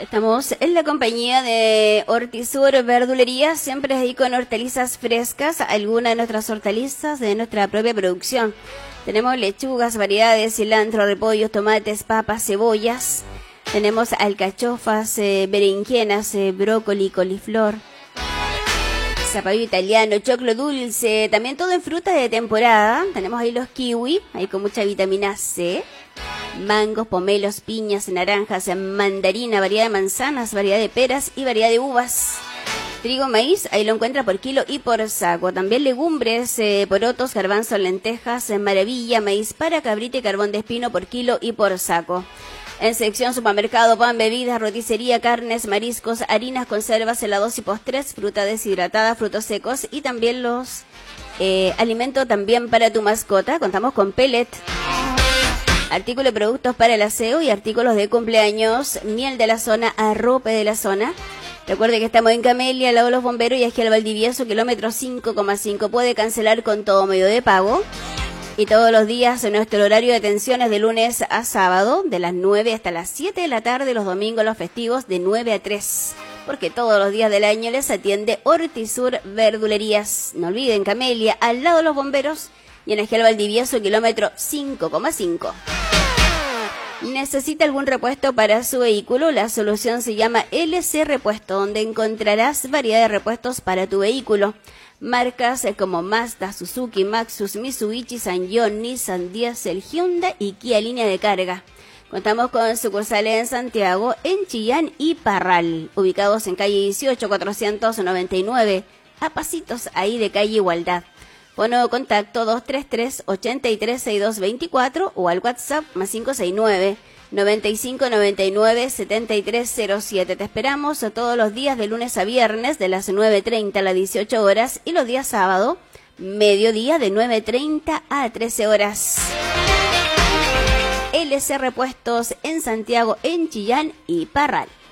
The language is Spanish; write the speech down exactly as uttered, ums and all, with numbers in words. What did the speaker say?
Estamos en la compañía de Hortisur Verdulería, siempre ahí con hortalizas frescas, algunas de nuestras hortalizas de nuestra propia producción. Tenemos lechugas, variedades, cilantro, repollos, tomates, papas, cebollas. Tenemos alcachofas, eh, berenjenas, eh, brócoli, coliflor, zapallo italiano, choclo dulce, también todo en frutas de temporada. Tenemos ahí los kiwi, ahí con mucha vitamina C. Mangos, pomelos, piñas, naranjas, mandarina, variedad de manzanas, variedad de peras y variedad de uvas. Trigo, maíz, ahí lo encuentra por kilo y por saco. También legumbres, eh, porotos, garbanzos, lentejas, eh, maravilla, maíz para cabrita y carbón de espino por kilo y por saco. En sección supermercado, pan, bebidas, roticería, carnes, mariscos, harinas, conservas, helados y postres, fruta deshidratada, frutos secos y también los eh, alimentos también para tu mascota. Contamos con pellet, artículos y productos para el aseo y artículos de cumpleaños, miel de la zona, arrope de la zona. Recuerde que estamos en Camelia, al lado de los bomberos, y aquí al Valdivieso, kilómetro cinco coma cinco. Puede cancelar con todo medio de pago. Y todos los días en nuestro horario de atención es de lunes a sábado, de las nueve hasta las siete de la tarde, los domingos, los festivos, de nueve a tres. Porque todos los días del año les atiende Hortisur Verdulerías. No olviden, Camelia, al lado de los bomberos, y en Ejial Valdivieso, kilómetro cinco coma cinco. ¿Necesita algún repuesto para su vehículo? La solución se llama L C Repuesto, donde encontrarás variedad de repuestos para tu vehículo. Marcas como Mazda, Suzuki, Maxus, Mitsubishi, Sanyong, Nissan, Diesel, Hyundai y Kia línea de carga. Contamos con sucursales en Santiago, en Chillán y Parral, ubicados en calle dieciocho, cuatrocientos noventa y nueve, a pasitos ahí de calle Igualdad. Fono contacto dos tres tres, ocho tres, seis dos dos cuatro o al WhatsApp más cinco seis nueve, noventa y cinco noventa y nueve, setenta y tres cero siete. Te esperamos todos los días de lunes a viernes de las nueve treinta a las dieciocho horas y los días sábado, mediodía de nueve treinta a trece horas. L C Repuestos en Santiago, en Chillán y Parral.